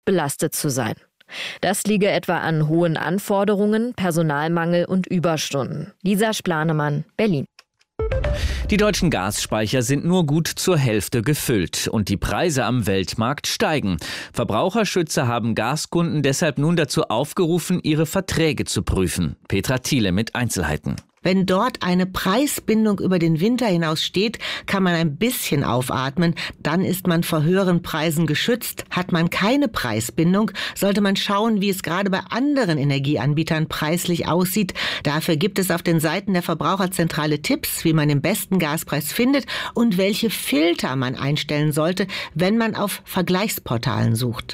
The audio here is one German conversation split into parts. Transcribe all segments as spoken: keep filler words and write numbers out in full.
belastet zu sein. Das liege etwa an hohen Anforderungen, Personalmangel und Überstunden. Lisa Splanemann, Berlin. Die deutschen Gasspeicher sind nur gut zur Hälfte gefüllt und die Preise am Weltmarkt steigen. Verbraucherschützer haben Gaskunden deshalb nun dazu aufgerufen, ihre Verträge zu prüfen. Petra Thiele mit Einzelheiten. Wenn dort eine Preisbindung über den Winter hinaus steht, kann man ein bisschen aufatmen. Dann ist man vor höheren Preisen geschützt. Hat man keine Preisbindung, sollte man schauen, wie es gerade bei anderen Energieanbietern preislich aussieht. Dafür gibt es auf den Seiten der Verbraucherzentrale Tipps, wie man den besten Gaspreis findet und welche Filter man einstellen sollte, wenn man auf Vergleichsportalen sucht.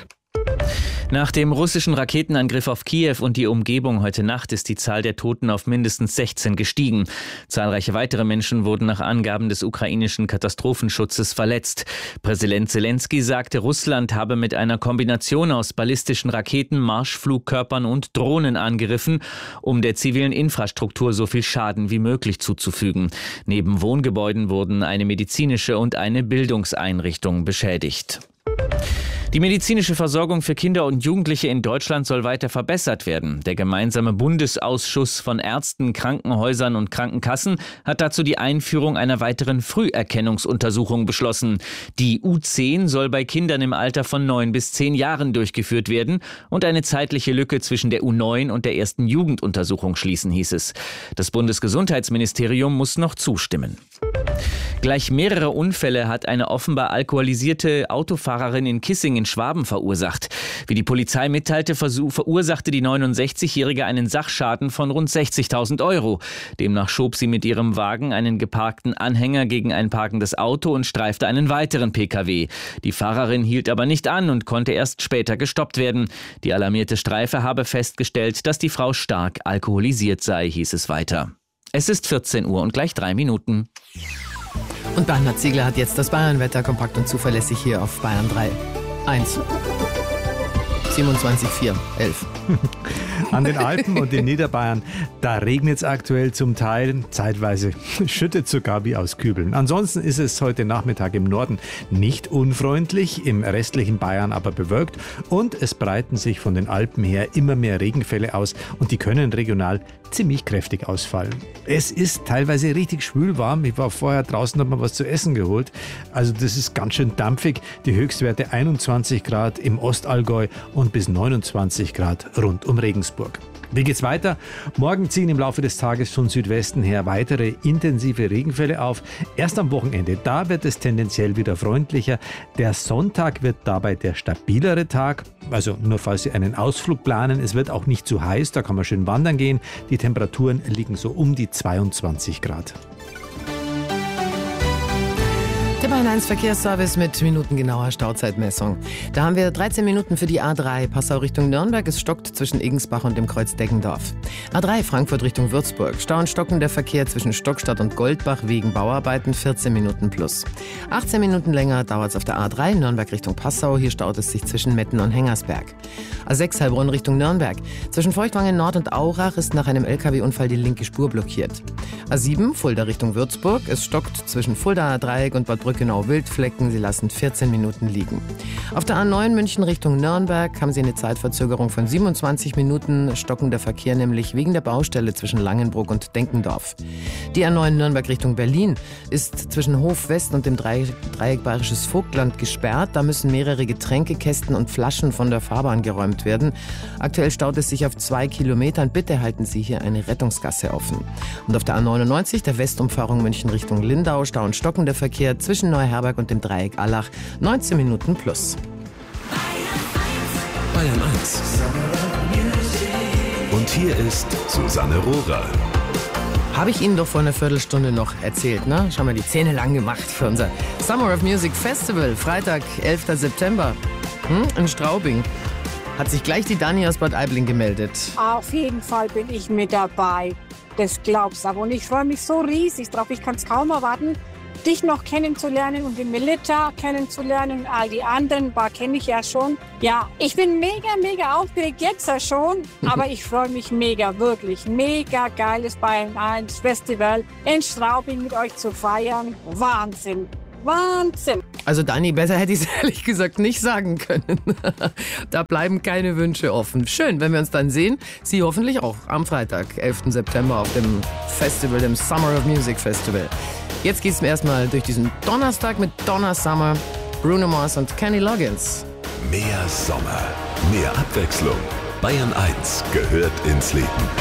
Nach dem russischen Raketenangriff auf Kiew und die Umgebung heute Nacht ist die Zahl der Toten auf mindestens sechzehn gestiegen. Zahlreiche weitere Menschen wurden nach Angaben des ukrainischen Katastrophenschutzes verletzt. Präsident Zelensky sagte, Russland habe mit einer Kombination aus ballistischen Raketen, Marschflugkörpern und Drohnen angegriffen, um der zivilen Infrastruktur so viel Schaden wie möglich zuzufügen. Neben Wohngebäuden wurden eine medizinische und eine Bildungseinrichtung beschädigt. Die medizinische Versorgung für Kinder und Jugendliche in Deutschland soll weiter verbessert werden. Der gemeinsame Bundesausschuss von Ärzten, Krankenhäusern und Krankenkassen hat dazu die Einführung einer weiteren Früherkennungsuntersuchung beschlossen. Die U zehn soll bei Kindern im Alter von neun bis zehn Jahren durchgeführt werden und eine zeitliche Lücke zwischen der U neun und der ersten Jugenduntersuchung schließen, hieß es. Das Bundesgesundheitsministerium muss noch zustimmen. Gleich mehrere Unfälle hat eine offenbar alkoholisierte Autofahrerin in Kissing in Schwaben verursacht. Wie die Polizei mitteilte, verursachte die neunundsechzigjährige einen Sachschaden von rund sechzigtausend Euro. Demnach schob sie mit ihrem Wagen einen geparkten Anhänger gegen ein parkendes Auto und streifte einen weiteren Pkw. Die Fahrerin hielt aber nicht an und konnte erst später gestoppt werden. Die alarmierte Streife habe festgestellt, dass die Frau stark alkoholisiert sei, hieß es weiter. Es ist vierzehn Uhr und gleich drei Minuten. Und Bernhard Ziegler hat jetzt das Bayern-Wetter kompakt und zuverlässig hier auf Bayern drei. eins. siebenundzwanzig, vier, elf. An den Alpen und in Niederbayern, da regnet es aktuell zum Teil, zeitweise schüttet sogar wie aus Kübeln. Ansonsten ist es heute Nachmittag im Norden nicht unfreundlich, im restlichen Bayern aber bewölkt und es breiten sich von den Alpen her immer mehr Regenfälle aus und die können regional ziemlich kräftig ausfallen. Es ist teilweise richtig schwül warm. Ich war vorher draußen, habe mir was zu essen geholt. Also das ist ganz schön dampfig. Die Höchstwerte einundzwanzig Grad im Ostallgäu und bis neunundzwanzig Grad rund um Regensburg. Wie geht's weiter? Morgen ziehen im Laufe des Tages von Südwesten her weitere intensive Regenfälle auf. Erst am Wochenende, da wird es tendenziell wieder freundlicher. Der Sonntag wird dabei der stabilere Tag. Also nur falls Sie einen Ausflug planen, es wird auch nicht zu heiß, da kann man schön wandern gehen. Die Temperaturen liegen so um die zweiundzwanzig Grad. Der Bayern eins Verkehrsservice mit minutengenauer Stauzeitmessung. Da haben wir dreizehn Minuten für die A drei. Passau Richtung Nürnberg. Es stockt zwischen Egensbach und dem Kreuz Deggendorf. A drei Frankfurt Richtung Würzburg. Stau und stockender Verkehr zwischen Stockstadt und Goldbach wegen Bauarbeiten. vierzehn Minuten plus. achtzehn Minuten länger dauert es auf der A drei. Nürnberg Richtung Passau. Hier staut es sich zwischen Metten und Hengersberg. A sechs Heilbronn Richtung Nürnberg. Zwischen Feuchtwangen Nord und Aurach ist nach einem L K W-Unfall die linke Spur blockiert. A sieben Fulda Richtung Würzburg. Es stockt zwischen Fuldaer Dreieck und Bad Brückenau Wildflecken. Sie lassen vierzehn Minuten liegen. Auf der A neun München Richtung Nürnberg haben Sie eine Zeitverzögerung von siebenundzwanzig Minuten. Stockender Verkehr nämlich wegen der Baustelle zwischen Langenbruck und Denkendorf. Die A neun Nürnberg Richtung Berlin ist zwischen Hof West und dem Dreieck Bayerisches Vogtland gesperrt. Da müssen mehrere Getränkekästen und Flaschen von der Fahrbahn geräumt werden. Aktuell staut es sich auf zwei Kilometern. Bitte halten Sie hier eine Rettungsgasse offen. Und auf der A neunundneunzig, der Westumfahrung München Richtung Lindau, Stau und stockender Verkehr zwischen Neuherberg und dem Dreieck Allach. neunzehn Minuten plus. Bayern eins. Und hier ist Susanne Rohrer. Habe ich Ihnen doch vor einer Viertelstunde noch erzählt, ne? Schon mal die Zähne lang gemacht für unser Summer of Music Festival. Freitag, elfter September. Hm? In Straubing. Hat sich gleich die Dani aus Bad Aibling gemeldet. Auf jeden Fall bin ich mit dabei. Das glaubst du. Und ich freue mich so riesig drauf. Ich kann es kaum erwarten, dich noch kennenzulernen und den Melita kennenzulernen und all die anderen. Ein paar kenne ich ja schon. Ja, ich bin mega, mega aufgeregt jetzt ja schon. Aber ich freue mich mega, wirklich. Mega geiles Bayern eins Festival in Straubing mit euch zu feiern. Wahnsinn. Wahnsinn. Also Dani, besser hätte ich es ehrlich gesagt nicht sagen können. Da bleiben keine Wünsche offen. Schön, wenn wir uns dann sehen. Sie hoffentlich auch am Freitag, elften September auf dem Festival, dem Summer of Music Festival. Jetzt geht's erstmal durch diesen Donnerstag mit Donna Summer, Bruno Mars und Kenny Loggins. Mehr Sommer, mehr Abwechslung. Bayern eins gehört ins Leben.